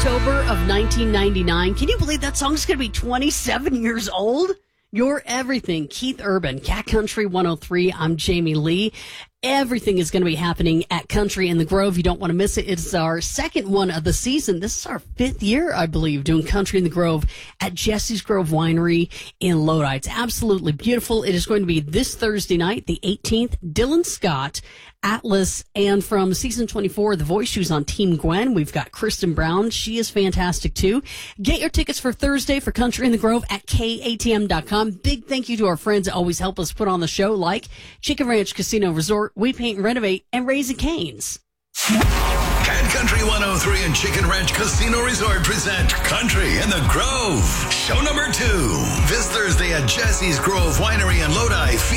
October of 1999. Can you believe that song's going to be 27 years old? You're Everything, Keith Urban, Cat Country 103. I'm Jamie Lee. Everything is going to be happening at Country in the Grove. You don't want to miss it. It's our second one of the season. This is our fifth year, I believe, doing Country in the Grove at Jesse's Grove Winery in Lodi. It's absolutely beautiful. It is going to be this Thursday night, the 18th. Dylan Scott, Atlas, and from season 24, The Voice, she was on Team Gwen. We've got Kristen Brown. She is fantastic, too. Get your tickets for Thursday for Country in the Grove at KATM.com. Big thank you to our friends that always help us put on the show, like Chicken Ranch Casino Resort, We Paint and Renovate, and Raising Cane's. Cat Country 103 and Chicken Ranch Casino Resort present Country in the Grove. Show number 2. This Thursday at Jesse's Grove Winery in Lodi.